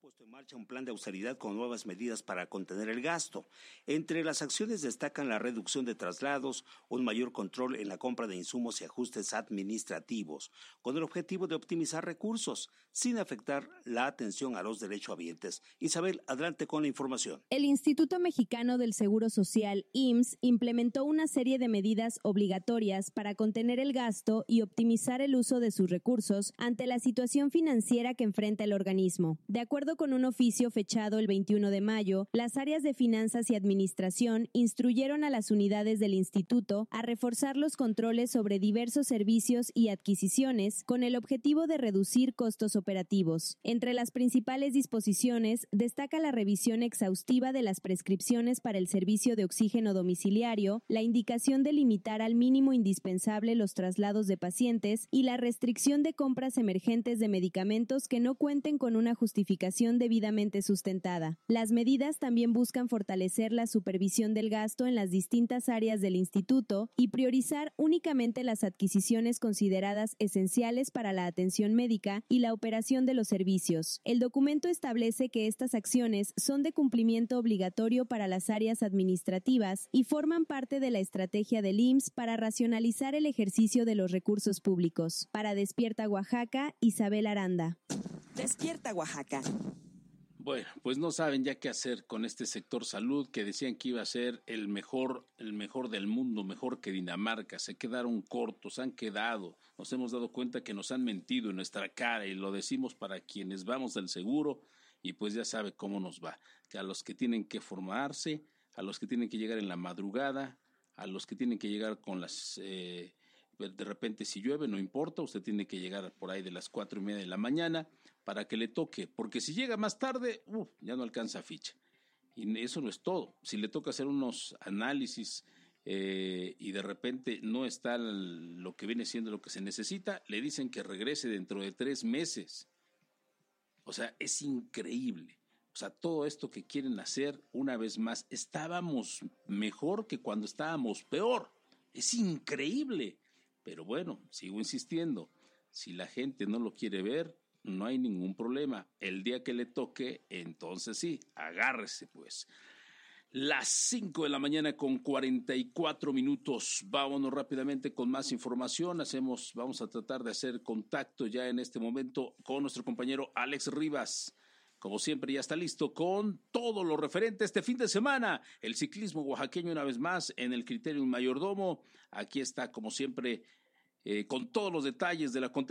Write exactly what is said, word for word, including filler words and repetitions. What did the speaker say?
puesto en marcha un plan de austeridad con nuevas medidas para contener el gasto. Entre las acciones destacan la reducción de traslados, un mayor control en la compra de insumos y ajustes administrativos, con el objetivo de optimizar recursos, sin afectar la atención a los derechohabientes. Isabel, adelante con la información. El Instituto Mexicano del Seguro Social, I M S S, implementó una serie de medidas obligatorias para contener el gasto y optimizar el uso de sus recursos ante la situación financiera que enfrenta el organismo. De acuerdo con un oficio fechado el veintiuno de mayo, las áreas de finanzas y administración instruyeron a las unidades del instituto a reforzar los controles sobre diversos servicios y adquisiciones con el objetivo de reducir costos operativos. Entre las principales disposiciones destaca la revisión exhaustiva de las prescripciones para el servicio de oxígeno domiciliario, la indicación de limitar al mínimo indispensable los traslados de pacientes y la restricción de compras emergentes de medicamentos que no cuenten con una justificación debidamente sustentada. Las medidas también buscan fortalecer la supervisión del gasto en las distintas áreas del instituto y priorizar únicamente las adquisiciones consideradas esenciales para la atención médica y la operación de los servicios. El documento establece que estas acciones son de cumplimiento obligatorio para las áreas administrativas y forman parte de la estrategia del I M S S para racionalizar el ejercicio de los recursos públicos. Para Despierta Oaxaca, Isabel Aranda. Despierta Oaxaca. Bueno, pues no saben ya qué hacer con este sector salud que decían que iba a ser el mejor, el mejor del mundo, mejor que Dinamarca. Se quedaron cortos, han quedado. Nos hemos dado cuenta que nos han mentido en nuestra cara y lo decimos para quienes vamos del seguro y pues ya sabe cómo nos va. Que a los que tienen que formarse, a los que tienen que llegar en la madrugada, a los que tienen que llegar con las... Eh, de repente si llueve no importa, usted tiene que llegar por ahí de las cuatro y media de la mañana para que le toque, porque si llega más tarde, uh, ya no alcanza ficha. Y eso no es todo. Si le toca hacer unos análisis eh, y de repente no está lo que viene siendo lo que se necesita, le dicen que regrese dentro de tres meses. O sea, es increíble. O sea, todo esto que quieren hacer, una vez más, estábamos mejor que cuando estábamos peor. Es increíble. Pero bueno, sigo insistiendo, si la gente no lo quiere ver, no hay ningún problema. El día que le toque, entonces sí, agárrese pues. Las cinco de la mañana con cuarenta y cuatro minutos. Vámonos rápidamente con más información. Hacemos, vamos a tratar de hacer contacto ya en este momento con nuestro compañero Alex Rivas. Como siempre, ya está listo con todo lo referente a este fin de semana. El ciclismo oaxaqueño una vez más en el Criterium Mayordomo. Aquí está, como siempre, eh, con todos los detalles de la